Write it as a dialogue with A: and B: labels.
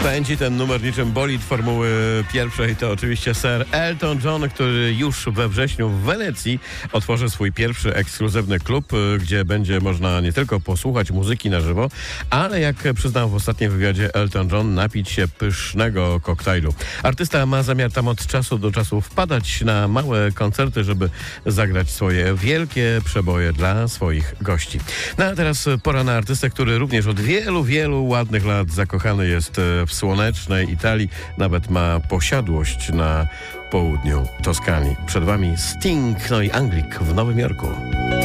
A: Pędzi ten numer niczym bolid Formuły pierwszej. To oczywiście Sir Elton John, który już we wrześniu w Wenecji otworzy swój pierwszy ekskluzywny klub, gdzie będzie można nie tylko posłuchać muzyki na żywo, ale jak przyznał w ostatnim wywiadzie Elton John, napić się pysznego koktajlu. Artysta ma zamiar tam od czasu do czasu wpadać na małe koncerty, żeby zagrać swoje wielkie przeboje dla swoich gości. No a teraz pora na artystę, który również od wielu ładnych lat zakochany jest w słonecznej Italii. Nawet ma posiadłość na południu Toskanii. Przed wami Sting, no i Anglik w Nowym Jorku.